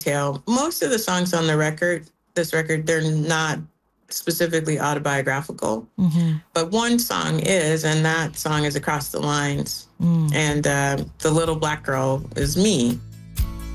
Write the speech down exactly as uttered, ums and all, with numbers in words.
tale. Most of the songs on the record, this record, they're not specifically autobiographical, Mm-hmm. but one song is, and that song is Across the Lines. Mm. And uh, the little black girl is me.